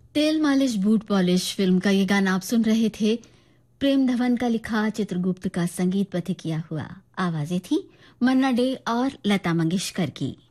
तेल मालिश boot polish film का ये गाना आप सुन रहे थे। प्रेम धवन का लिखा, चित्रगुप्त का संगीत बद्ध किया हुआ। आवाजें थी मन्ना डे और लता मंगेशकर की।